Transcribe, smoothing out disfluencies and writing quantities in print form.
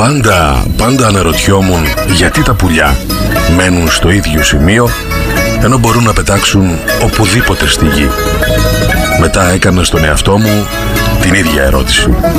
Πάντα αναρωτιόμουν γιατί τα πουλιά μένουν στο ίδιο σημείο ενώ μπορούν να πετάξουν οπουδήποτε στη γη. Μετά έκανα στον εαυτό μου την ίδια ερώτηση.